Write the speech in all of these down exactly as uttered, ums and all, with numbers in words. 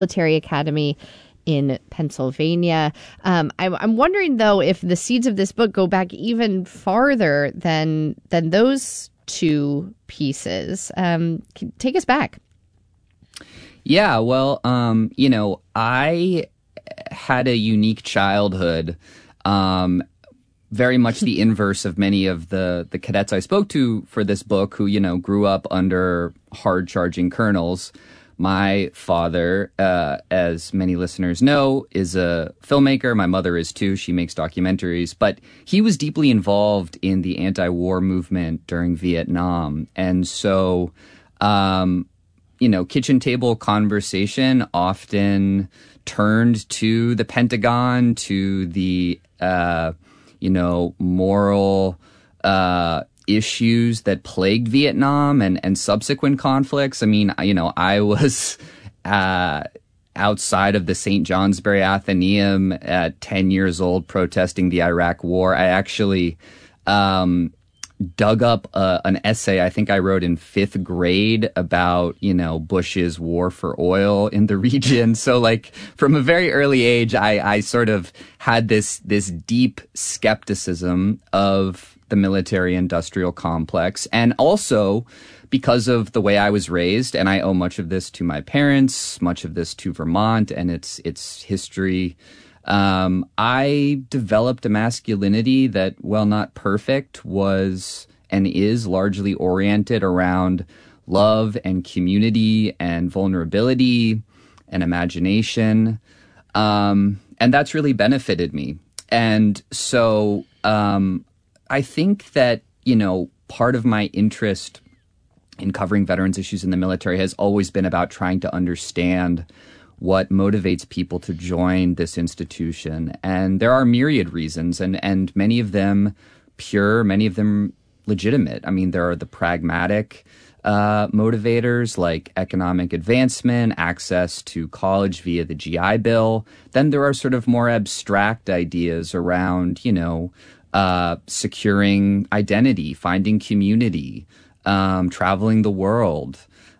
Military Academy in Pennsylvania. Um, I, I'm wondering, though, if the seeds of this book go back even farther than than those two pieces. Um, can, take us back. Yeah, well, um, you know, I had a unique childhood, um, very much the inverse of many of the, the cadets I spoke to for this book who, you know, grew up under hard-charging colonels. My father, uh, as many listeners know, is a filmmaker. My mother is too. She makes documentaries. But he was deeply involved in the anti-war movement during Vietnam. And so, um, you know, kitchen table conversation often turned to the Pentagon, to the, uh, you know, moral uh issues that plagued Vietnam and, and subsequent conflicts. I mean, you know, I was uh, outside of the Saint Johnsbury Athenaeum at ten years old protesting the Iraq War. I actually um, dug up uh, an essay I think I wrote in fifth grade about, you know, Bush's war for oil in the region. So like from a very early age, I, I sort of had this, this deep skepticism of the military-industrial complex, and also because of the way I was raised, and I owe much of this to my parents, much of this to Vermont and its its history. Um, I developed a masculinity that, while not perfect, was and is largely oriented around love and community and vulnerability and imagination, um, and that's really benefited me. And so. Um, I think that, you know, part of my interest in covering veterans issues in the military has always been about trying to understand what motivates people to join this institution. And there are myriad reasons, and, and many of them pure, many of them legitimate. I mean, there are the pragmatic uh, motivators like economic advancement, access to college via the G I Bill. Then there are sort of more abstract ideas around, you know, Uh, securing identity, finding community, um, traveling the world,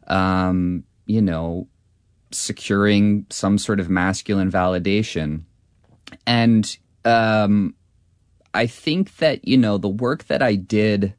um, you know, securing some sort of masculine validation. And um, I think that, you know, the work that I did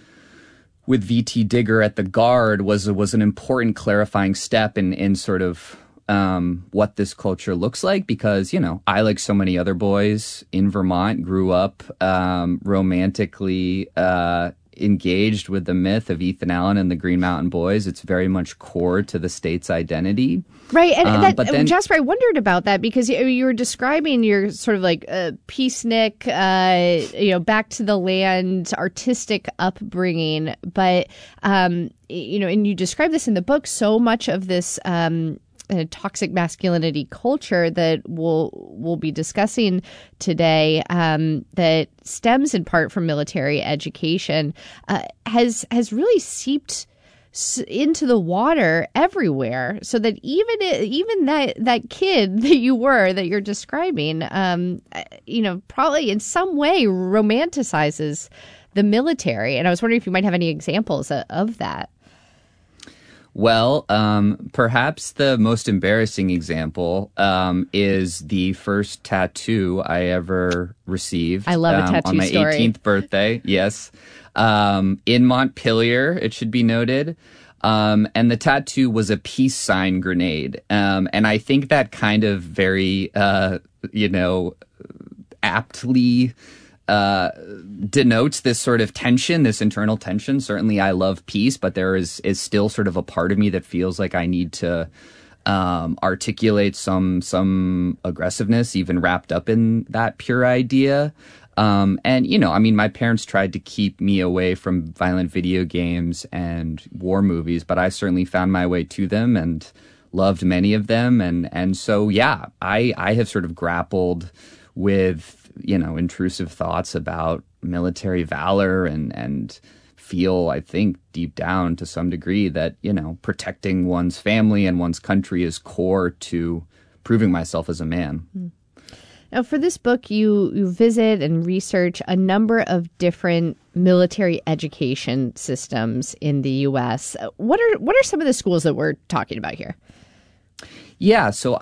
with V T Digger at the Guard was was an important clarifying step in in sort of um, what this culture looks like, because, you know, I, like so many other boys in Vermont, grew up um, romantically uh, engaged with the myth of Ethan Allen and the Green Mountain Boys. It's very much core to the state's identity. Right. And um, that, but then, Jasper, I wondered about that because you, you were describing your sort of like uh, peacenik, uh, you know, back to the land, artistic upbringing. But, um, you know, and you describe this in the book, so much of this um a toxic masculinity culture that we'll we'll be discussing today, um, that stems in part from military education, uh, has has really seeped s- into the water everywhere. So that even even that that kid that you were that you're describing, um, you know, probably in some way romanticizes the military. And I was wondering if you might have any examples of, of that. Well, um, perhaps the most embarrassing example um, is the first tattoo I ever received. I love a um, tattoo on my story. eighteenth birthday. Yes, um, in Montpelier, it should be noted. Um, and the tattoo was a peace sign grenade. Um, and I think that kind of very, uh, you know, aptly uh, denotes this sort of tension, this internal tension. Certainly I love peace, but there is, is still sort of a part of me that feels like I need to um, articulate some some aggressiveness, even wrapped up in that pure idea. Um, and, you know, I mean, my parents tried to keep me away from violent video games and war movies, but I certainly found my way to them and loved many of them. And, and so, yeah, I, I have sort of grappled with, you know, intrusive thoughts about military valor and, and feel, I think, deep down to some degree that, you know, protecting one's family and one's country is core to proving myself as a man. Mm. Now, for this book, you, you visit and research a number of different military education systems in the U S. What are what are some of the schools that we're talking about here? Yeah, so